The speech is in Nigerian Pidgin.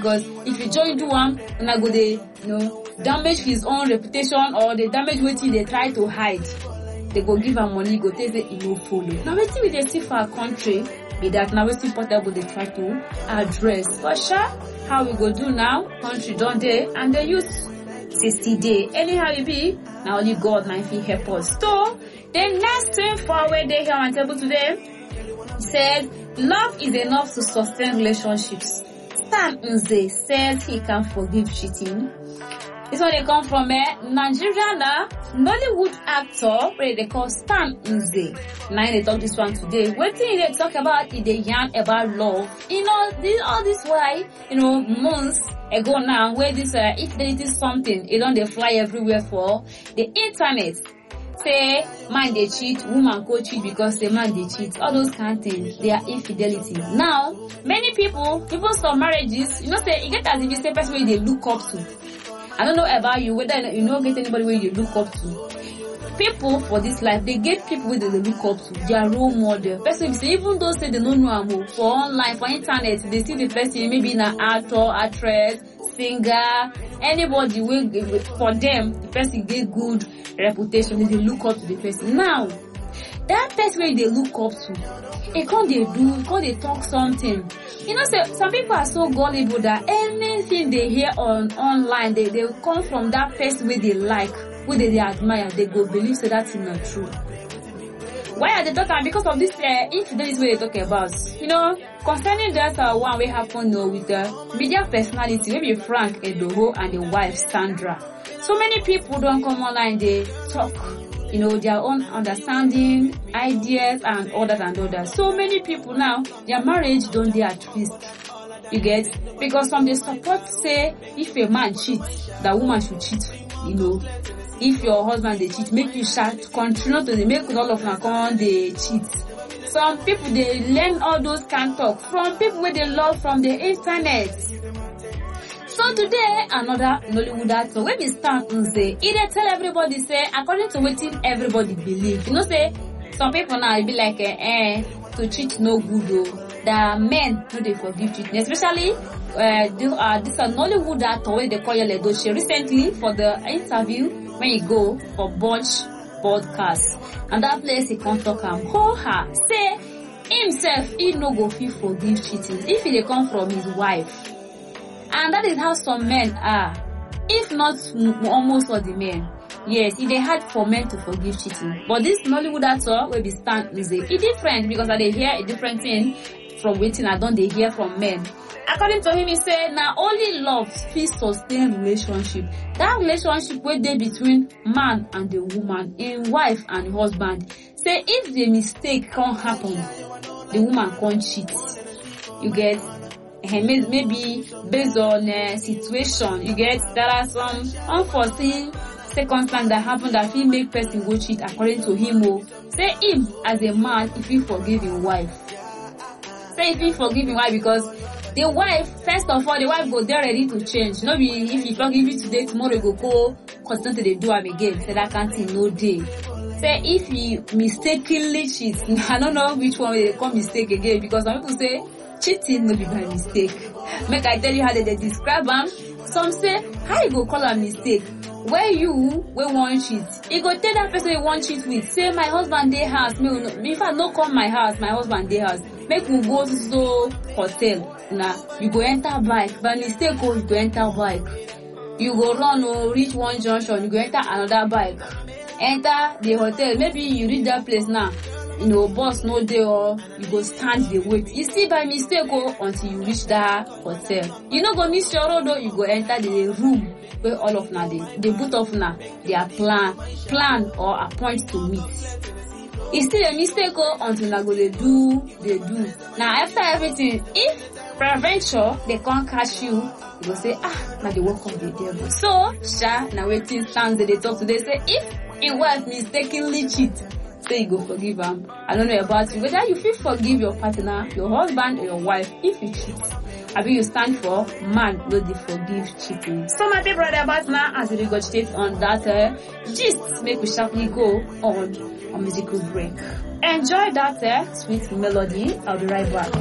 because if you join do one, una go dey damage his own reputation or they damage wetin they try to hide. They go give am money, go take say e no follow. Now wetin we dey see for our country be that now wetin Portable they try to address. But how we go do now? Country don dey and they use 60 days. Anyhow it be, now only God might fit help us. So the next thing for where they here on table today said love is enough to sustain relationships. Stan Nze says he can forgive cheating. This one they come from Nigeria now. Nollywood actor where they call Stan Nze. Now they talk this one today. What thing they talk about is they yarn about love. All this why months ago now where this if there is something it don't they fly everywhere for the internet. Say man they cheat, woman go cheat because the man they cheat. All those kind of things, they are infidelity. Now, many people, even some marriages, say you get as if you say person where they look up to. I don't know about you, whether you get anybody where you look up to. People for this life, they get people where they look up to. They are role model. Person say even though say they don't know them for online, for internet, they see the person maybe an actor, actress, singer, anybody will for them the person get good reputation, they look up to the person. Now that person where they look up to, it can't they talk something. Say some people are so gullible that anything they hear online they come from that person where they like, where they admire, they go believe so that's not true. Why are they talking? Because of this infidelity where they talk about. Concerning that one we happen with the media personality, maybe Frank Edoho and the wife Sandra. So many people don't come online, they talk, their own understanding, ideas and others. So many people now, their marriage don't they at risk. You get? Because some they support say if a man cheats, the woman should cheat, If your husband they cheat, make you continue to make all of them come they cheat. Some people they learn all those kind talk from people where they love from the internet. So today another Nollywood actor where we Stan Nze, he dey tell everybody say according to what everybody believe. Say some people now be like to cheat no good though. The men no they forgive cheating, especially this Nollywood actor where they call Yeledoche recently for the interview when you go for Bunch podcast and that place he can't talk say himself he no go fit forgive cheating if he come from his wife. And that is how some men are, if not almost all the men. Yes, it is hard for men to forgive cheating. But this Nollywood actor will be Stan Nze. It's different because they hear a different thing from waiting I don't they hear from men. According to him, he said, now only love fit sustain relationship. That relationship where they between man and the woman, in wife and husband. Say if the mistake can't happen, the woman can't cheat. You get? Maybe based on situation, you get? There are some unforeseen circumstances that happen that he make person go cheat according to him. Say him as a man, if he forgive his wife. Say if he forgive his wife because the wife, first of all, the wife go there ready to change. No be if he forgive you today, tomorrow go constantly they do him again. Say that can't see no day. Say if he mistakenly cheats, I don't know which one they call mistake again because some people say cheating no be by mistake. Make I tell you how they describe them. Some say how you go call a mistake? Where you want cheat? You go tell that person you want cheat with. Say my husband dey house. If I no come my house, my husband dey house. Make we go to hotel. Now you go enter bike. By mistake go you go enter bike. You go run reach one junction. You go enter another bike. Enter the hotel. Maybe you reach that place now. Bus no day or you go stand the wait. You see by mistake until you reach that hotel. You no go miss your road though. You go enter the room where all of now they both of now they are plan or appoint to meet. It's still a mistake until now go they do. Now after everything, if prevention they can't catch you, you go say now the work of the devil. So now waiting stands that they talk today say if a wife mistakenly cheat, say you go forgive him. I don't know about you, whether you feel forgive your partner, your husband or your wife if you cheat. I mean you stand for man, no they forgive cheating. So my people right about now as we regurgitate on that gist, make we sharply go on a musical break. Enjoy that sweet melody. I'll be right back.